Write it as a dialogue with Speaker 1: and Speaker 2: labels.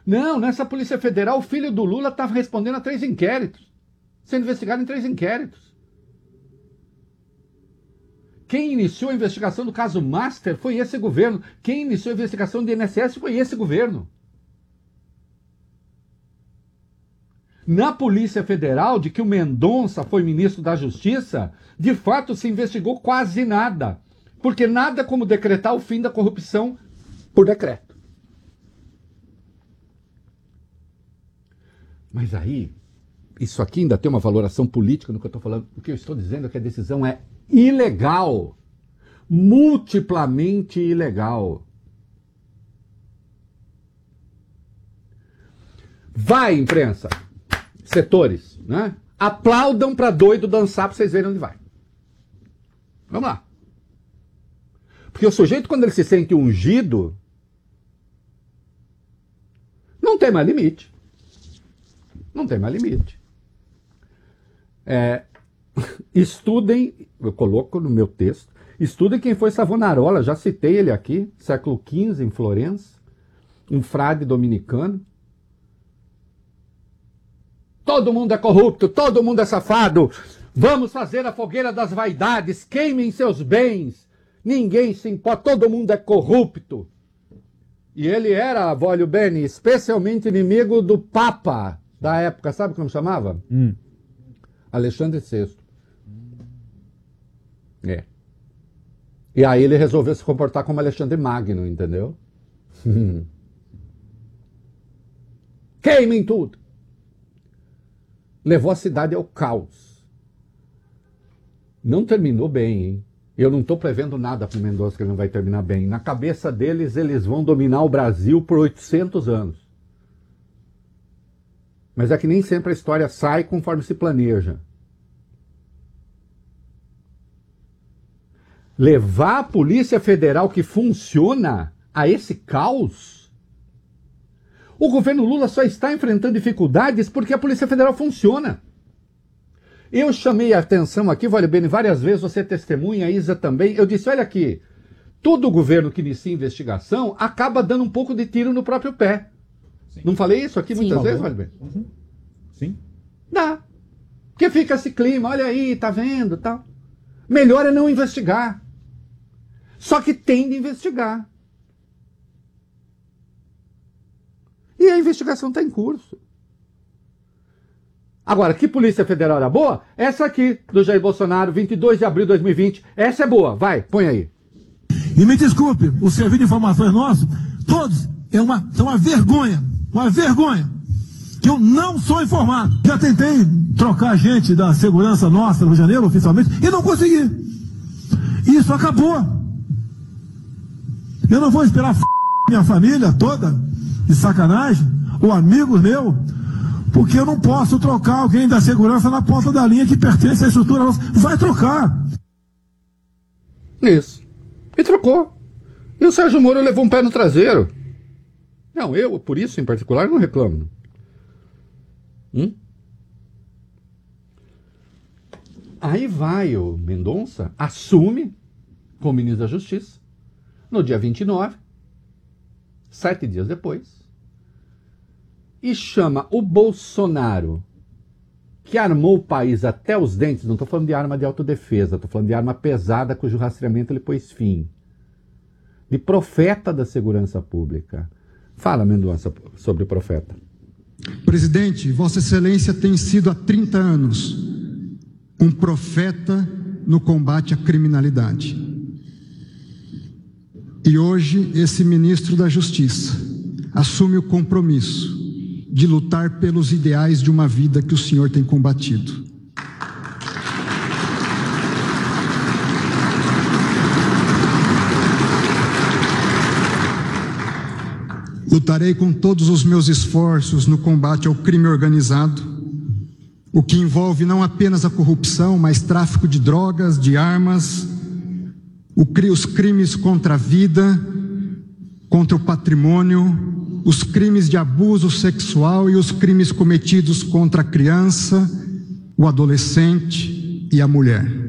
Speaker 1: Não, nessa Polícia Federal, o filho do Lula estava respondendo a 3 inquéritos, sendo investigado em 3 inquéritos. Quem iniciou a investigação do caso Master foi esse governo. Quem iniciou a investigação do INSS foi esse governo. Na Polícia Federal, de que o Mendonça foi ministro da Justiça, de fato se investigou quase nada. Porque nada como decretar o fim da corrupção por decreto. Mas aí, isso aqui ainda tem uma valoração política no que eu estou falando. O que eu estou dizendo é que a decisão é ilegal. Multiplamente ilegal. Vai, imprensa, setores, né? Aplaudam para doido dançar para vocês verem onde vai. Vamos lá. Porque o sujeito, quando ele se sente ungido, não tem mais limite. Não tem mais limite. Estudem, eu coloco no meu texto, estudem quem foi Savonarola, já citei ele aqui, século XV, em Florença, um frade dominicano. Todo mundo é corrupto, todo mundo é safado, vamos fazer a fogueira das vaidades, queimem seus bens, ninguém se importa, todo mundo é corrupto. E ele era, voglio bene, especialmente inimigo do Papa da época, sabe como chamava? Alexandre VI. E aí ele resolveu se comportar como Alexandre Magno, entendeu? Queimem tudo! Levou a cidade ao caos. Não terminou bem, hein? Eu não estou prevendo nada para o Mendonça que ele não vai terminar bem. Na cabeça deles, eles vão dominar o Brasil por 800 anos. Mas é que nem sempre a história sai conforme se planeja. Levar a Polícia Federal que funciona a esse caos? O governo Lula só está enfrentando dificuldades porque a Polícia Federal funciona. Eu chamei a atenção aqui, vale bem, várias vezes, você testemunha, a Isa também. Eu disse, olha aqui, todo governo que inicia investigação acaba dando um pouco de tiro no próprio pé. Sim. Não falei isso aqui muitas vezes, vale bem?
Speaker 2: Sim.
Speaker 1: Dá. Porque fica esse clima, olha aí, tá vendo, tal. Melhor é não investigar. Só que tem de investigar. E a investigação está em curso. Agora, que Polícia Federal era boa? Essa aqui, do Jair Bolsonaro, 22 de abril de 2020. Essa é boa. Vai, põe aí.
Speaker 3: E me desculpe, o serviço de informações nosso, todos, são uma vergonha. Uma vergonha. Que eu não sou informado. Já tentei trocar gente da segurança nossa no Rio de Janeiro, oficialmente, e não consegui. Isso acabou. Eu não vou esperar minha família toda, de sacanagem, ou amigos meus, porque eu não posso trocar alguém da segurança na ponta da linha que pertence à estrutura nossa. Vai trocar.
Speaker 1: Isso. E trocou. E o Sérgio Moro levou um pé no traseiro. Não, eu, por isso em particular, não reclamo. Aí vai o Mendonça, assume como ministro da Justiça, no dia 29, 7 dias depois, e chama o Bolsonaro, que armou o país até os dentes, não estou falando de arma de autodefesa, estou falando de arma pesada cujo rastreamento ele pôs fim, de profeta da segurança pública. Fala, Mendonça, sobre o profeta.
Speaker 4: Presidente, Vossa Excelência tem sido há 30 anos um profeta no combate à criminalidade. E hoje esse ministro da Justiça assume o compromisso de lutar pelos ideais de uma vida que o senhor tem combatido. Lutarei com todos os meus esforços no combate ao crime organizado, o que envolve não apenas a corrupção, mas tráfico de drogas, de armas, os crimes contra a vida, contra o patrimônio, os crimes de abuso sexual e os crimes cometidos contra a criança, o adolescente e a mulher.